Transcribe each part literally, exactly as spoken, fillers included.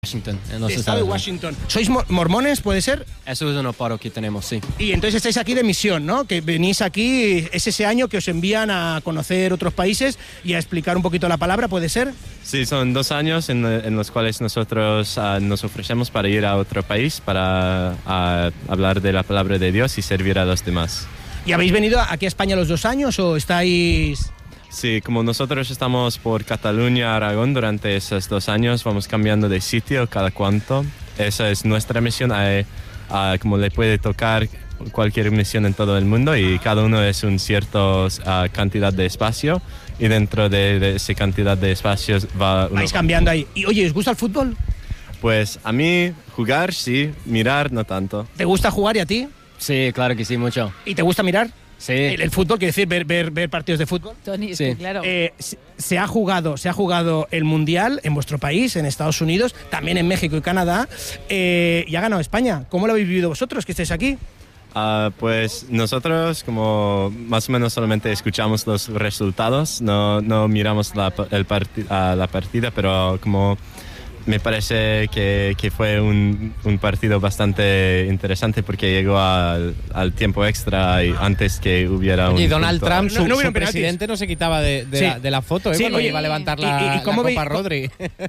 Washington, en los de Estados de Unidos. Washington. ¿Sois mormones, puede ser? Eso es un paro que tenemos, sí. Y entonces estáis aquí de misión, ¿no? Que venís aquí, es ese año que os envían a conocer otros países y a explicar un poquito la palabra, ¿puede ser? Sí, son dos años en, en los cuales nosotros uh, nos ofrecemos para ir a otro país, para uh, hablar de la palabra de Dios y servir a los demás. ¿Y habéis venido aquí a España los dos años o estáis...? Sí, como nosotros estamos por Cataluña, Aragón, durante esos dos años vamos cambiando de sitio cada cuanto. Esa es nuestra misión, a, a, como le puede tocar cualquier misión en todo el mundo y cada uno es un cierto uh, cantidad de espacio y dentro de, de esa cantidad de espacios va... Uno vais cambiando ahí. Y oye, ¿os gusta el fútbol? Pues a mí jugar sí, mirar no tanto. ¿Te gusta jugar y a ti? Sí, claro que sí, mucho. ¿Y te gusta mirar? Sí. El, el fútbol, quiere decir, ver, ver, ver partidos de fútbol. Tony, Sí. sí, claro. Eh, se, se ha jugado, se ha jugado el Mundial en vuestro país, en Estados Unidos, también en México y Canadá, eh, y ha ganado España. ¿Cómo lo habéis vivido vosotros, que estáis aquí? Uh, pues nosotros como más o menos solamente escuchamos los resultados, no, no miramos la, el parti, uh, la partida, pero como me parece que, que fue un, un partido bastante interesante porque llegó al, al tiempo extra y antes que hubiera un... Y Donald punto. Trump, su, No, no hubieron su presidente, no se quitaba de, de, Sí. la, de la foto, ¿eh? Sí, Cuando oye, iba a levantar y- la, y- y la cómo Copa veis- Rodri.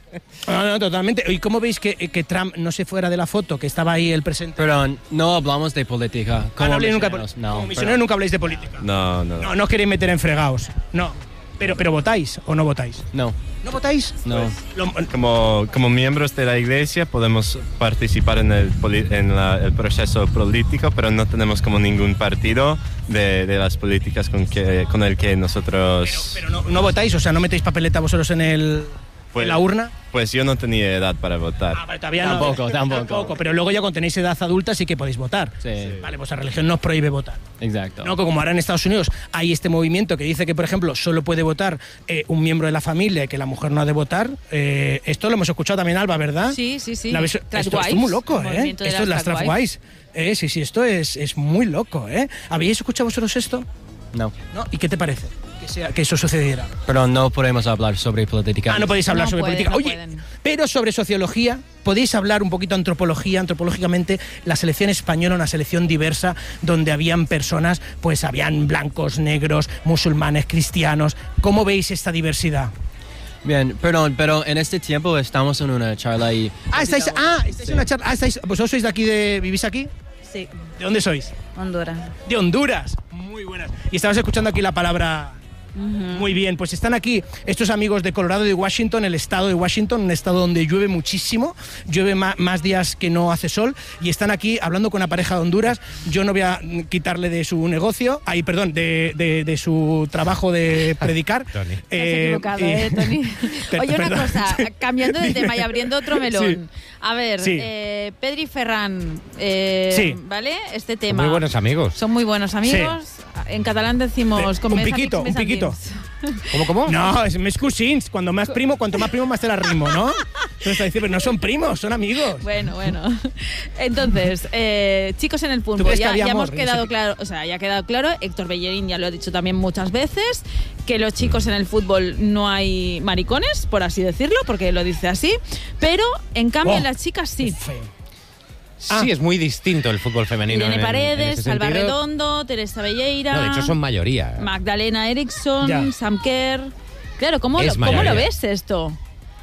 No, no, totalmente. ¿Y cómo veis que, que Trump no se fuera de la foto, que estaba ahí el presente? Pero no hablamos de política. Ah, Como no habléis nunca de misioneros. política. No, Como pero- misioneros nunca habléis de política. No, no, no. No, no os queréis meter en fregados. No. Pero, pero ¿votáis o no votáis? No, ¿No votáis? no. Lo- Como, como miembros de la iglesia podemos participar en el, poli- en la- el proceso político, pero no tenemos como ningún partido de, de las políticas con, que, con el que nosotros... pero no, no votáis, o sea, no metéis papeleta vosotros en, el, Pues- en la urna. Pues yo no tenía edad para votar. Ah, vale, todavía Tampoco, no. tampoco. Pero luego ya cuando tenéis edad adulta sí que podéis votar. Sí, Vale, pues la religión no os prohíbe votar. exacto. No, que como ahora en Estados Unidos hay este movimiento que dice que, por ejemplo, solo puede votar eh, un miembro de la familia y que la mujer no ha de votar. Eh, esto lo hemos escuchado también, Alba, ¿verdad? Sí, sí, sí. La ves- esto, esto es Trans muy loco, el ¿eh? movimiento de Esto es las trans Transwise. Eh, sí, sí, esto es, es muy loco, ¿eh? ¿Habéis escuchado vosotros esto? No. ¿No? ¿Y qué te parece que, sea, que eso sucediera? Pero no podemos hablar sobre política. Ah, no podéis hablar No sobre pueden, política. no Oye, pueden. pero sobre sociología, ¿podéis hablar un poquito antropología, antropológicamente? La selección española, una selección diversa, donde habían personas, pues habían blancos, negros, musulmanes, cristianos. ¿Cómo veis esta diversidad? Bien, perdón, pero en este tiempo estamos en una charla y... Ah, estáis, ah, estáis en una charla. Ah, estáis, ¿vosotros sois de aquí, de, vivís aquí? Sí, ¿De dónde sois? Honduras. De Honduras. Muy buenas. Y estabas escuchando aquí la palabra... Muy bien, pues están aquí estos amigos de Colorado y Washington, el estado de Washington, un estado donde llueve muchísimo, llueve ma- más días que no hace sol, y están aquí hablando con una pareja de Honduras. Yo no voy a quitarle de su negocio, ahí, perdón, de, de- de su trabajo de predicar. Tony. Te has equivocado, ¿eh, Tony? Per- Oye, una perdón. cosa, cambiando de tema y abriendo otro melón. Sí. A ver, Sí. eh, Pedri y Ferran, eh, Sí. ¿vale? Este tema. Muy buenos amigos. Son muy buenos amigos. En catalán decimos... Sí, con un més piquito, amics, més un piquito. amics. ¿Cómo, cómo? No, es mes cusins, cuando más primo, cuanto más primo más te la rimo, ¿no? Eso está diciendo, pero no son primos, son amigos. Bueno, bueno. Entonces, eh, chicos en el ¿Tú fútbol, crees que ya, había ya amor hemos en quedado ese claro, o sea, ya ha quedado claro, Héctor Bellerín ya lo ha dicho también muchas veces, que los chicos en el fútbol no hay maricones, por así decirlo, porque lo dice así, pero en cambio Oh, en las chicas sí. Qué feo. Sí, Ah. es muy distinto el fútbol femenino. Irene en- en Paredes, ese Alba sentido. Redondo, Teresa Belleira, No, de hecho son mayoría. Magdalena Eriksson, Ya. Sam Kerr. Claro, ¿cómo, Es lo, ¿cómo lo mayoría. ves esto?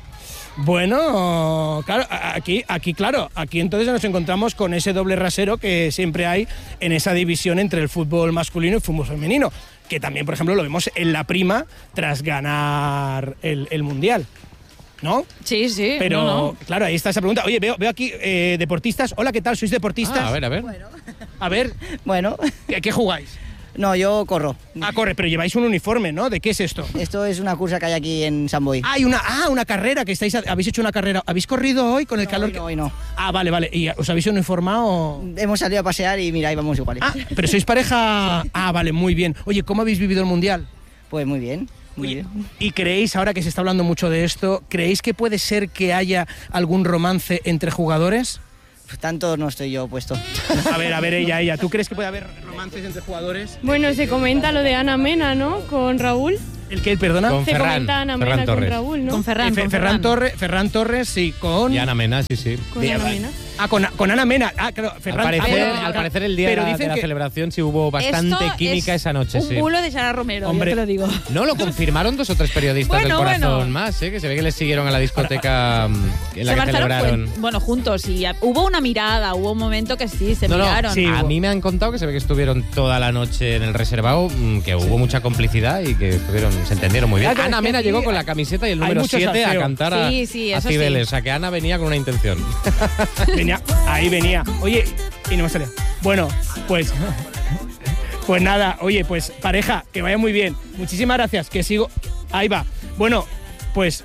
Bueno, claro, a- aquí, aquí, claro, aquí entonces nos encontramos con ese doble rasero que siempre hay en esa división entre el fútbol masculino y el fútbol femenino, que también, por ejemplo, lo vemos en la prima tras ganar el, el Mundial, ¿no? Sí, sí. Pero, no, no. claro, ahí está esa pregunta. Oye, veo, veo aquí eh, deportistas. Hola, ¿qué tal? ¿Sois deportistas? Ah, a ver, a ver. A ver, Bueno, ¿a qué jugáis? no, yo corro. Ah, corre, pero lleváis un uniforme, ¿no? ¿De qué es esto? Esto es una cursa que hay aquí en San Boi. Ah, hay una, ah, una carrera que estáis, habéis hecho una carrera. ¿Habéis corrido hoy con el No, calor? hoy que- no, hoy no. Ah, vale, vale. ¿Y os habéis uniformado? Hemos salido a pasear y mira, ahí vamos igual. Ah, pero sois pareja. Ah, vale, muy bien. Oye, ¿cómo habéis vivido el Mundial? Pues muy bien, muy Oye, bien. ¿y creéis, ahora que se está hablando mucho de esto, creéis que puede ser que haya algún romance entre jugadores? Tanto no estoy yo puesto. A ver, a ver, ella, ella. ¿Tú crees que puede haber romances entre jugadores? Bueno, se comenta lo de Ana Mena, ¿no? Con Raúl. ¿El qué? Perdona. Con Se Ferran, comenta Ana Ferran Mena con Torres. Raúl, ¿no? Con Ferran. Eh, Fe- con Ferran, Torres, Ferran Torres, sí, con... Y Ana Mena, sí, sí. Con Bien, Ana vale. Mena. Ah, con, con Ana Mena. Ah, claro, Al Ferran... parecer, ah, bueno, al parecer el día pero de dicen la que- celebración sí hubo bastante Esto química es esa noche, un sí. bulo de Sara Romero, Hombre. yo te lo digo. No, lo confirmaron dos o tres periodistas Bueno, del Corazón bueno. más, ¿eh? Que se ve que les siguieron a la discoteca mm, en la Se que marcharon, celebraron. pues, bueno, juntos y a- hubo una mirada, hubo un momento que sí, se No, no, miraron. sí. a hubo. mí me han contado que se ve que estuvieron toda la noche en el reservado, mm, que hubo mucha complicidad y que estuvieron, se entendieron muy bien. Claro, Ana es que Mena aquí llegó con la camiseta y el hay número mucho siete a salseo. cantar a, Sí, sí, a eso Cibeles. sí. O sea, que Ana venía con una intención. Venía, ahí venía. Oye, y no me salía. Bueno, pues... Pues nada, oye, pues pareja, que vaya muy bien. Muchísimas gracias, que sigo... Ahí va. Bueno, pues...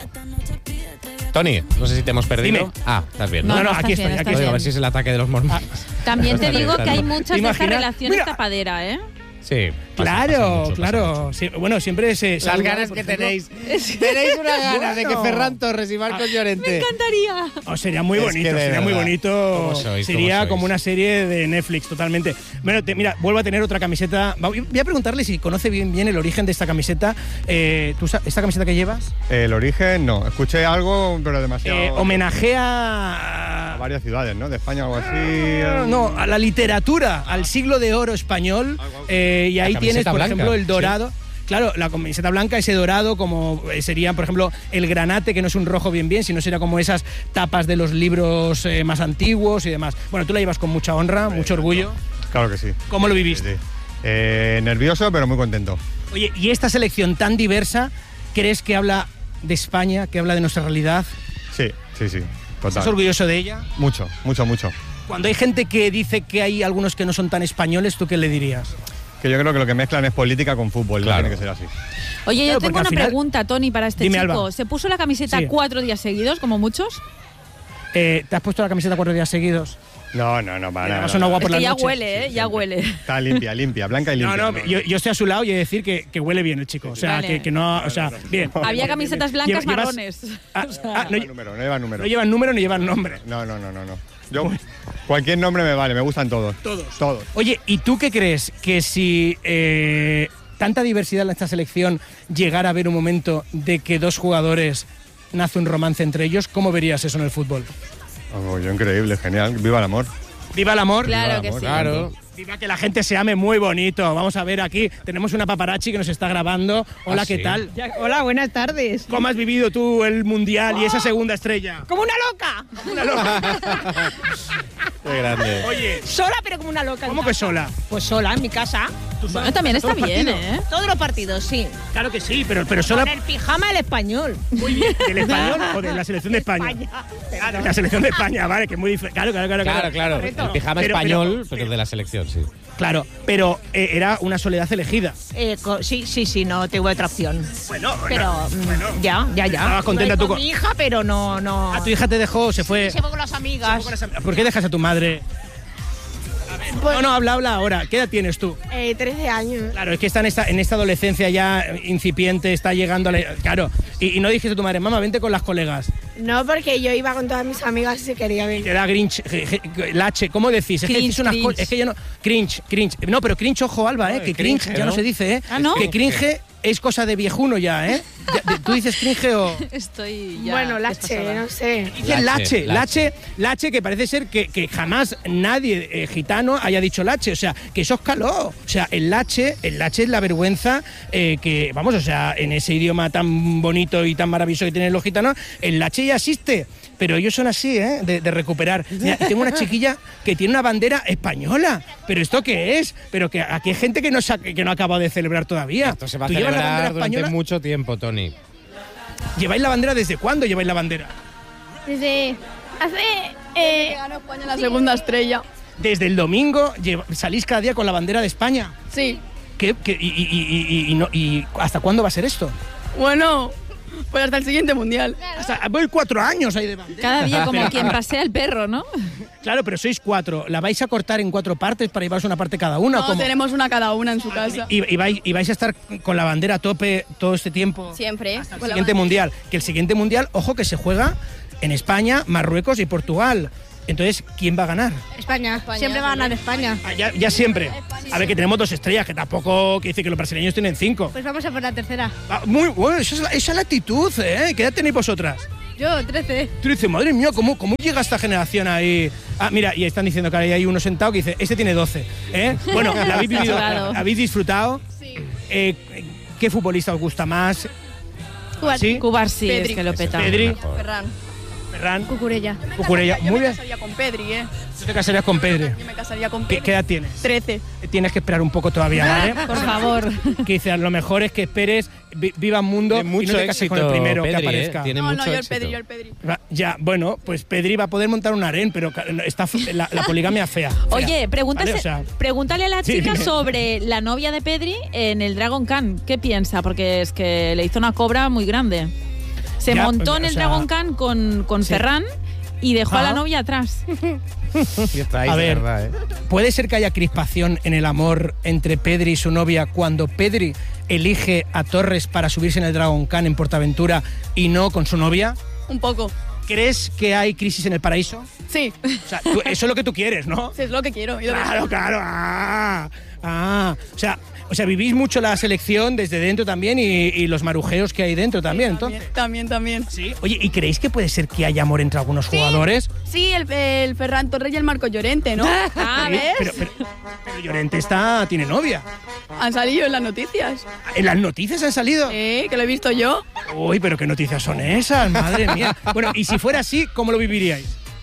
Tony, no sé si te hemos perdido. Dime. Ah, estás bien. No, ¿no? no, estás aquí bien, estoy, estás aquí Lo digo, estoy. a ver si es el ataque de los mormones. También te digo que hay muchas de estas Imagina- relaciones Mira. tapadera, ¿eh? Sí. pasa- Claro, pasa mucho, pasa claro. mucho. Sí, bueno, siempre se... Las saluda, ganas por que ejemplo. tenéis. Tenéis unas ganas de que Bueno. Ferran Torres y Marcos Llorente. encantaría. Oh, sería muy Es bonito, que de sería muy verdad, bonito. ¿cómo sois, sería cómo sois? como una serie de Netflix, totalmente. Bueno, te- mira, vuelvo a tener otra camiseta. Va- Voy a preguntarle si conoce bien, bien el origen de esta camiseta. Eh, ¿tú sa- ¿Esta camiseta que llevas? El origen, no. Escuché algo, pero demasiado. Eh, homenajea a a... varias ciudades, ¿no? De España o algo así. No, a la literatura, al siglo de oro español. eh, y ahí La tienes, camiseta por blanca, ejemplo, el sí. dorado. Claro, la camiseta blanca, ese dorado, como eh, serían, por ejemplo, el granate, que no es un rojo bien bien, sino sería como esas tapas de los libros eh, más antiguos y demás. Bueno, tú la llevas con mucha honra, mucho orgullo. Claro que sí. ¿Cómo lo viviste? Sí, sí. Eh, nervioso, pero muy contento. Oye, ¿y esta selección tan diversa, crees que habla de España, que habla de nuestra realidad? Sí, sí, sí. ¿Estás Total. orgulloso de ella? Mucho, mucho, mucho. Cuando hay gente que dice que hay algunos que no son tan españoles, ¿tú qué le dirías? Que yo creo que lo que mezclan es política con fútbol. Claro. No tiene que ser así. Oye, Claro, yo porque tengo al una final- pregunta, Tony, para este Dime, chico. Alba. ¿Se puso la camiseta Sí. cuatro días seguidos, como muchos? Eh, ¿Te has puesto la camiseta cuatro días seguidos? No, no, no, para Le nada. dabas no, una no. agua por Es que la ya noche. huele, ¿eh? Sí, ya siempre. huele. Está limpia, limpia, blanca y No, limpia. no, yo, yo estoy a su lado y he de decir que, que huele bien el chico. O sea, Vale. que, que no. O sea, bien. Había camisetas blancas Llevas- marrones. Ah, O sea, ah, No no, lleva número, no lleva número. no llevan número ni llevan nombre. No, no, no, no, no. Yo, cualquier nombre me vale, me gustan todos. Todos. Todos. Oye, ¿y tú qué crees? Que si eh, tanta diversidad en esta selección llegara a haber un momento de que dos jugadores nace un romance entre ellos, ¿cómo verías eso en el fútbol? Oh, yo increíble, genial. Viva el amor. ¡Viva el amor! Claro que Vamos, sí. Claro. Viva que la gente se ame muy bonito. Vamos a ver aquí. Tenemos una paparazzi que nos está grabando. Hola, Ah, ¿qué sí. tal? Hola, buenas tardes. ¿Cómo has vivido tú el mundial y esa segunda estrella? Como una loca. Una loca. Qué grande. Oye, Sola, pero como una loca. en ¿cómo que casa. sola? Pues sola, en mi casa. Bueno, también está ¿Todos los bien, partidos? ¿eh? Todos los partidos, sí. Claro que sí, pero, pero sola. Con el pijama del español. Muy bien. ¿Del español o de la selección de España? Ah, de la selección de España, vale, que es muy diferente. Claro, claro, claro. Claro, claro. Correcto. El pijama Pero- español, pero- pero, de la selección, sí. Claro, pero eh, era una soledad elegida. Eh, co- sí, sí, sí, no tuve otra opción. Bueno, Pero mm, ya, ya, ya. Estabas contenta No tú con con- mi hija, pero no, no. A tu hija te dejó, se fue. Se fue con las amigas. ¿Por qué dejas a tu madre? No, no, habla, habla ahora. ¿Qué edad tienes tú? Eh, trece años. Claro, es que está en esta, en esta adolescencia ya incipiente, está llegando a la... Claro, y, y no dijiste a tu madre, mamá, vente con las colegas. No, porque yo iba con todas mis amigas y se quería Te venir. da grinch, je- je- lache, ¿cómo decís? Es que Cringe, decís unas cringe. cosas... Es que yo no... Cringe, cringe. No, pero cringe, ojo, Alba, ¿eh? No, Que el cringe, cringe, ya no ¿no? se dice, ¿eh? Ah, ¿no? Que cringe es cosa de viejuno ya, ¿eh? Ya, de- ¿Tú dices cringe o...? Estoy ya. Bueno, lache, desfasada. no sé. Dicen lache, Lache, lache, lache, que parece ser que, que jamás nadie eh, gitano haya dicho lache, o sea, que eso es caló. O sea, el lache, el lache es la vergüenza eh, que, vamos, o sea, en ese idioma tan bonito y tan maravilloso que tienen los gitanos, el lache ya existe. Pero ellos son así, ¿eh? De, de recuperar. Mira, y tengo una chiquilla que tiene una bandera española. ¿Pero esto qué es? Pero que aquí hay gente que no, sa- que no ha acabado de celebrar todavía. Esto se va a ¿Tú llevas la bandera celebrar durante española? mucho tiempo, Tony. ¿Lleváis la bandera desde cuándo lleváis la bandera? Desde hace... Eh, Ganó España la segunda estrella. Desde el domingo lleva- salís cada día con la bandera de España. Sí. ¿Qué, qué- y, y- y- y- y no- y hasta cuándo va a ser esto? Bueno, pues hasta el siguiente mundial. Hasta, voy cuatro años ahí de bandera. Cada día como quien pasea el perro, ¿no? Claro, pero sois cuatro. ¿La vais a cortar en cuatro partes para llevaros una parte cada una? No, ¿Cómo? tenemos una cada una en su casa. ¿Y, y vais, y vais a estar con la bandera a tope todo este tiempo? Siempre. El siguiente mundial. Que el siguiente mundial, ojo, que se juega en España, Marruecos y Portugal. Entonces, ¿quién va a ganar? España. España, Siempre va a ganar España. Ah, ya, ya siempre. A ver, que tenemos dos estrellas, que tampoco quiere decir que los brasileños tienen cinco. Pues vamos a por la tercera. Ah, muy bueno, esa es, la, esa es la actitud, ¿eh? ¿Qué edad tenéis vosotras? Yo, trece. Tú dices, madre mía, ¿cómo, ¿cómo llega esta generación ahí? Ah, mira, y están diciendo que ahí hay uno sentado que dice, este tiene doce. ¿eh? Bueno, ¿la habéis vivido? Claro. ¿La habéis disfrutado? Sí. Eh, ¿Qué futbolista os gusta más? Cubarsi. ¿Sí? Cubarsi Pedri. es que lo peta. Pedri, Ferran. Ferran, Cucurella. Cucurella. Yo Muy me bien. casaría con Pedri, ¿eh? Tú te casarías con Pedri. Yo me casaría con ¿Qué, Pedri. qué edad tienes? trece. Tienes que esperar un poco todavía, ¿vale? Por favor. Que dice, lo mejor es que esperes, vi- viva el mundo Tiene y mucho no te cases éxito, con el primero Pedri, que ¿eh? aparezca. Tiene No, mucho no, yo el éxito. Pedri, yo el Pedri. Va, Ya, bueno, pues Pedri va a poder montar un harén, pero ca- está f- la, la poligamia fea. fea. Oye, pregúntase- ¿Vale? O sea, pregúntale a la Sí, chica dime. sobre la novia de Pedri en el Dragon Khan. ¿Qué piensa? Porque es que le hizo una cobra muy grande. Se Ya, montó en o el sea, Dragon Khan con, con sí. Ferran y dejó a la Ajá. novia atrás. Y está ahí, A de ver. verdad, ¿eh? ¿puede ser que haya crispación en el amor entre Pedri y su novia cuando Pedri elige a Torres para subirse en el Dragon Khan en Portaventura y no con su novia? Un poco. ¿Crees que hay crisis en el paraíso? Sí. O sea, tú- eso es lo que tú quieres, ¿no? Sí, es lo que quiero. Yo Claro, claro. Ah, ah. O sea, o sea, vivís mucho la selección desde dentro también y, y los marujeos que hay dentro también, entonces. También, también. Sí. Oye, ¿y creéis que puede ser que haya amor entre algunos jugadores? Sí, el, el Ferran Torres y el Marco Llorente, ¿no? Ah, Sí, ¿ves? Pero, pero, pero Llorente está, tiene novia. Han salido en las noticias. ¿En las noticias han salido? Eh, que lo he visto yo. Uy, pero qué noticias son esas, madre mía. Bueno, y si fuera así, ¿cómo lo viviríais?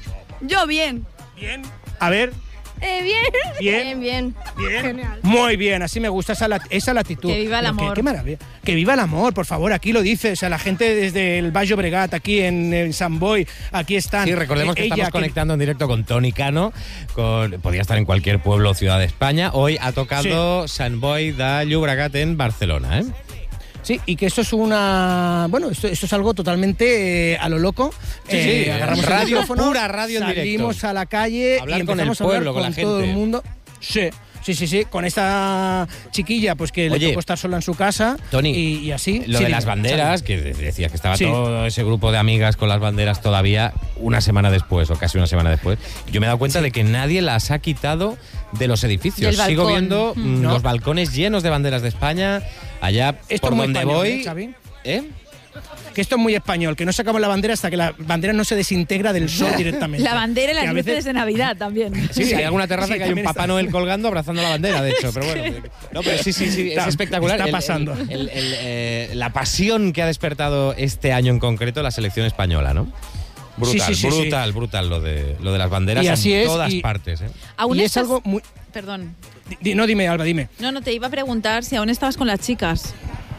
Yo bien. Bien. A ver, Eh, bien. Bien. Bien, bien. bien. Genial. Muy bien, así me gusta esa, lat- esa latitud. Que viva el Pero qué- amor. Qué, maravilla. Que viva el amor, por favor, aquí lo dice. O sea, la gente desde el Baix Llobregat, aquí en, en Sant Boi, aquí están. Sí, recordemos que Eh, ella, estamos conectando en directo con Toni Cano. Con, podría estar en cualquier pueblo o ciudad de España. Hoy ha tocado Sant Boi de Llobregat en Barcelona, ¿eh? Sí, y que esto es una. Bueno, esto, esto es algo totalmente eh, a lo loco. Sí, sí, agarramos el radio micrófono, pura, radio en salimos directo. a la calle Hablar y con el empezamos a hablar pueblo, con la todo gente. el mundo. Sí. Sí, sí, sí, con esta chiquilla, pues que Oye, le tocó estar sola en su casa. Tony, y, y así. Lo Sí, de dime, las banderas, Xavi. que decías que estaba Sí. todo ese grupo de amigas con las banderas todavía una semana después, o casi una semana después, yo me he dado cuenta de que nadie las ha quitado de los edificios. Del Sigo balcón. viendo mm, No. los balcones llenos de banderas de España, allá Esto por es muy donde español, voy. ¿eh, Xavi? ¿Eh? Que esto es muy español, que no sacamos la bandera hasta que la bandera no se desintegra del sol directamente. La bandera y Que las a luces veces- de Navidad también. Sí, sí, hay alguna terraza Sí, que hay un también Papá está. Noel colgando abrazando la bandera, de hecho, pero bueno. No, pero sí, sí, sí, es Está- espectacular. está El- pasando. el- el- el, eh, la pasión que ha despertado este año en concreto la selección española, ¿no? Brutal, Sí, sí, sí, sí. brutal, brutal lo de, lo de las banderas Y así en es, todas y- partes, ¿eh? Aún y es estás- algo muy. Perdón. di- No, dime, Alba, dime. No, no, te iba a preguntar si aún estabas con las chicas.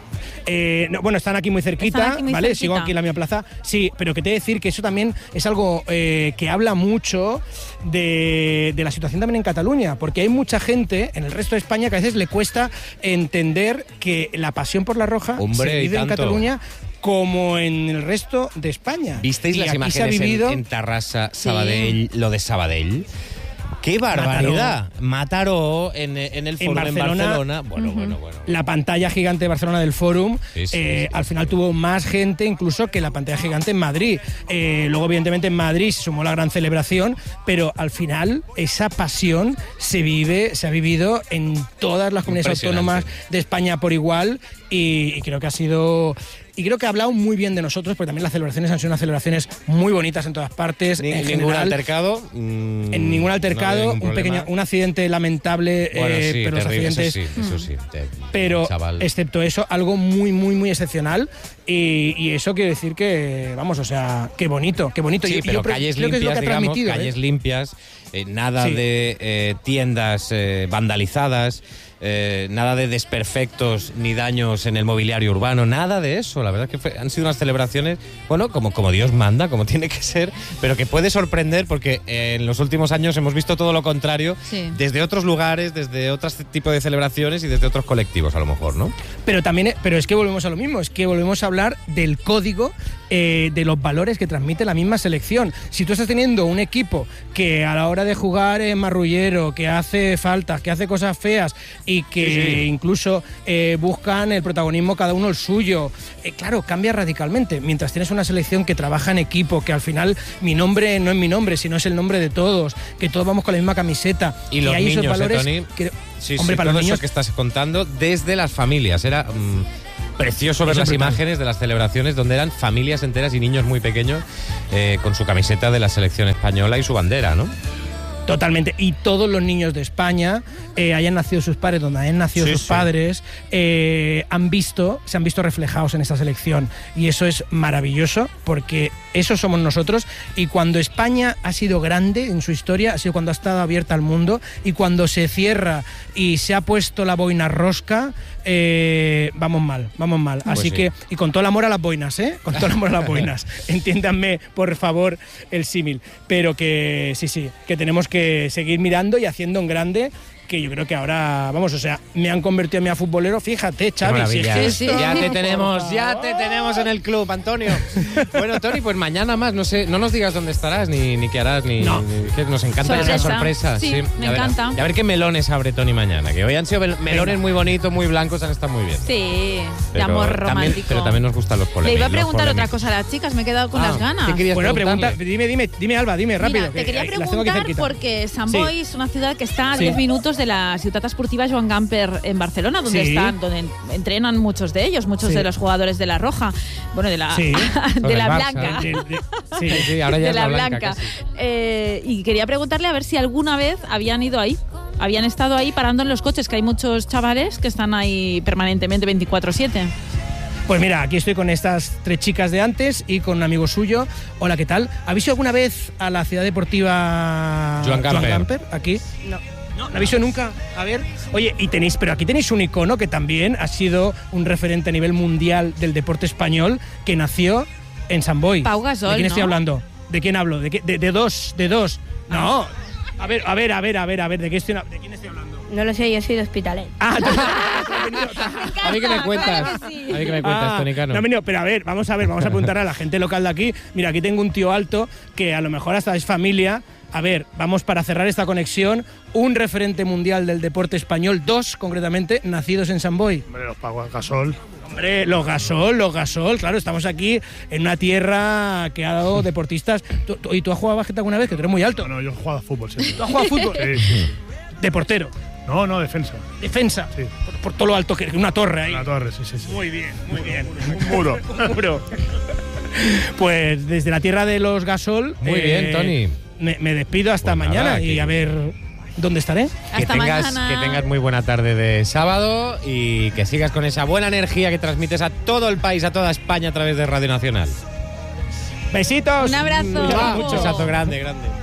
Eh, no, bueno, están aquí muy cerquita, Están aquí muy ¿vale? cerquita. Sigo aquí en la mía plaza. Sí, pero que te he de decir que eso también es algo eh, que habla mucho de, de la situación también en Cataluña, porque hay mucha gente en el resto de España que a veces le cuesta entender que la pasión por la roja Hombre, se y vive en tanto. Cataluña como en el resto de España. ¿Visteis Y las aquí imágenes se ha vivido. en, en Tarrasa, Sí. Sabadell, lo de Sabadell? ¡Qué barbaridad! Mataró en, en el En foro en Barcelona. Barcelona. Bueno, bueno, bueno. La pantalla gigante de Barcelona del Fórum, Sí, sí, eh, sí, al sí. final tuvo más gente incluso que la pantalla gigante en Madrid. Eh, luego, evidentemente, en Madrid se sumó la gran celebración, pero al final esa pasión se vive, se ha vivido en todas las comunidades Impresionante. autónomas de España por igual y, y creo que ha sido... Y creo que ha hablado muy bien de nosotros, porque también las celebraciones han sido unas celebraciones muy bonitas en todas partes. Ni- en ningún general. altercado. mm, En ningún no altercado, había un ningún pequeño, problema. un accidente lamentable, Bueno, eh, sí, pero los terrible, accidentes eso sí, eso sí. te- pero chaval. excepto eso, algo muy, muy, muy excepcional. Y, y eso quiere decir que, vamos, o sea, qué bonito, qué bonito. Sí, Yo- pero yo creo- calles creo que es lo limpias, que ha digamos, transmitido, ¿eh? calles limpias, eh, nada Sí. de eh, tiendas eh, vandalizadas, eh, nada de desperfectos ni daños en el mobiliario urbano, nada de eso. La verdad es que fue- han sido unas celebraciones, bueno, como, como Dios manda, como tiene que ser, pero que puede sorprender porque eh, en los últimos años hemos visto todo lo contrario Sí. desde otros lugares, desde otros tipos de celebraciones y desde otros colectivos, a lo mejor, ¿no? Pero también, pero es que volvemos a lo mismo, es que volvemos a hablar del código eh, de los valores que transmite la misma selección. Si tú estás teniendo un equipo que a la hora de jugar es marrullero, que hace faltas, que hace cosas feas y que sí, sí. incluso eh, buscan el protagonismo cada uno el suyo, eh, claro, cambia radicalmente. Mientras tienes una selección que trabaja en equipo, que al final mi nombre no es mi nombre, sino es el nombre de todos, que todos vamos con la misma camiseta. Y los hay niños, esos valores eh, Tony. que, sí, hombre, sí, para todo los niños eso que estás contando desde las familias. Era mmm, precioso ver Eso las brutal. imágenes de las celebraciones donde eran familias enteras y niños muy pequeños eh, con su camiseta de la selección española y su bandera, ¿no? Totalmente. Y todos los niños de España, eh, hayan nacido sus padres, donde hayan nacido Sí, sus sí. padres, eh, han visto, se han visto reflejados en esta selección. Y eso es maravilloso, porque eso somos nosotros. Y cuando España ha sido grande en su historia, ha sido cuando ha estado abierta al mundo. Y cuando se cierra y se ha puesto la boina rosca, eh, vamos mal, vamos mal. Pues Así sí. que, y con todo el amor a las boinas, ¿eh? Con todo el amor a las boinas. Entiéndanme, por favor, el símil. Pero que sí, sí, que tenemos que que seguir mirando y haciendo en grande, que yo creo que ahora, vamos, o sea, me han convertido en mi futbolero, fíjate, Xavi. Si es que Sí, esto- ya te tenemos, por ya favor. te tenemos en el club, Antonio. Bueno, Tony, pues mañana más, no sé, no nos digas dónde estarás, ni, ni qué harás, ni, No. ni- que nos encanta Sorpresa. esa sorpresa. Sí, me Y a ver- encanta. y a ver qué melones abre Tony mañana, que hoy han sido mel- melones Venga. muy bonitos, muy blancos, han estado muy bien. Sí, de Pero amor también- romántico. pero también nos gustan los Le polémicos. iba a preguntar otra cosa a las chicas, me he quedado con Ah, las ganas. ¿qué querías Bueno, preguntarle? pregunta, dime, dime, dime, Alba, dime rápido. Mira, te que quería las tengo aquí preguntar cerquita. porque Sant Sí. Boi es una ciudad que está a Sí. diez minutos de la Ciutat Esportiva Joan Gamper en Barcelona, donde Sí. están, donde entrenan muchos de ellos, muchos Sí. de los jugadores de la Roja, bueno, de la, Sí. de Del la Barça. Blanca. De- de- sí. Sí, sí, ahora ya de es la la blanca. Blanca. casi. Eh, y quería preguntarle a ver si alguna vez habían ido ahí. Habían estado ahí parando en los coches, que hay muchos chavales que están ahí permanentemente veinticuatro siete. Pues mira, aquí estoy con estas tres chicas de antes y con un amigo suyo. Hola, ¿qué tal? ¿Habéis ido alguna vez a la ciudad deportiva Joan Gamper? Aquí. No. No, no habéis ido nunca. A ver. Oye, y tenéis, pero aquí tenéis un icono que también ha sido un referente a nivel mundial del deporte español, que nació en Sant Boi. Pau Gasol, ¿De quién estoy ¿no? hablando? ¿De quién hablo? ¿De, qué? de, de dos, de dos. No. A ver, a ver, a ver, a ver, a ver, ¿de, qué estoy, ¿de quién estoy hablando? No lo sé, yo soy de Hospitalet. Ah, tú- A mí que me cuentas, Claro que sí. a mí que me cuentas, Ah, Tony Cano. no, no, pero a ver, vamos a ver, vamos a preguntar a la gente local de aquí. Mira, aquí tengo un tío alto que a lo mejor hasta es familia. A ver, vamos para cerrar esta conexión. Un referente mundial del deporte español, dos concretamente, nacidos en Sant Boi. Hombre, los Pau Gasol. Hombre, los Gasol, los Gasol, claro, estamos aquí en una tierra que ha dado deportistas. ¿Tú, tú- ¿Y tú has jugado a básquet alguna vez? Que tú eres muy alto. No, no, yo he jugado a fútbol siempre. ¿Tú has jugado a fútbol? Sí, sí, sí. De portero, No, no, defensa. defensa, Sí. por, por todo lo alto que una torre ahí. Una torre, sí, sí, sí. Muy bien, muy bien. Un muro. Un muro. Pues desde la tierra de los Gasol. Muy bien, Tony. Me, me despido hasta Pues nada, mañana y que- a ver dónde estaré. Que Hasta tengas, mañana. que tengas muy buena tarde de sábado y que sigas con esa buena energía que transmites a todo el país, a toda España a través de Radio Nacional. Besitos. Un abrazo. Muchas- Un muchos. besazo grande, grande.